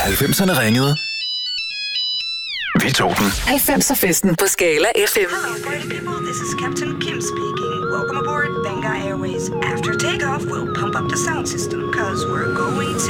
90'erne ringede. Vi tog den. 90'er-festen på Skala FM. Hello, party people. This is Captain Kim speaking. Welcome aboard Benga Airways. After takeoff, we'll pump up the sound system, cause we're going to